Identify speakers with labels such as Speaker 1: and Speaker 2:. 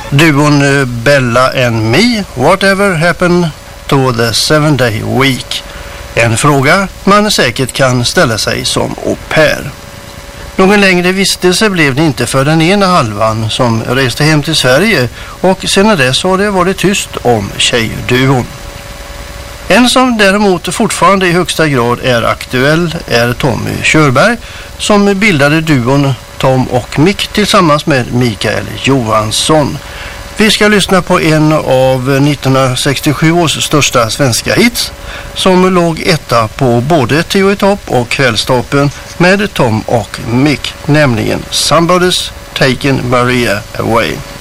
Speaker 1: Duon Bella and Me, Whatever Happened to the 7-day week. En fråga man säkert kan ställa sig som au pair. Någon längre vistelse blev det inte för den ena halvan som reste hem till Sverige, och sedan dess har det varit tyst om tjejduon. En som däremot fortfarande i högsta grad är aktuell är Tommy Körberg, som bildade duon Tom och Mick tillsammans med Mikael Johansson. Vi ska lyssna på en av 1967 års största svenska hits som låg etta på både Tio i topp och Kvällstoppen med Tom och Mick, nämligen Somebody's Taken Maria Away.